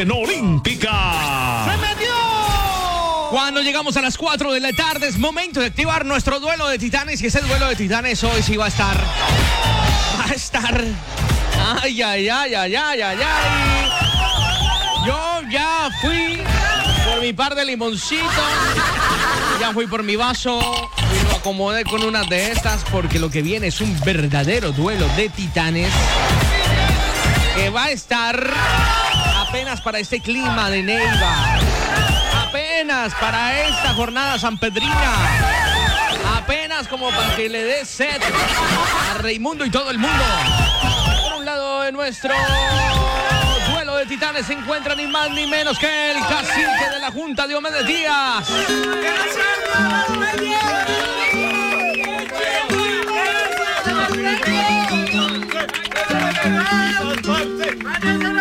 en Olímpica. ¡Se metió! Cuando llegamos a las 4 de la tarde es momento de activar nuestro duelo de titanes. Y ese duelo de titanes hoy sí va a estar. Ay, ay, ay, ay, ay, ay, ay. Yo ya fui por mi par de limoncito. Ya fui por mi vaso. Y lo acomodé con una de estas. Porque lo que viene es un verdadero duelo de titanes. Que va a estar apenas para este clima de Neiva. Apenas para esta jornada sanpedrina. Apenas como para que le dé sed a Raimundo y todo el mundo. Por un lado de nuestro duelo de titanes se encuentra ni más ni menos que el cacique de la Junta, Diomedes Díaz.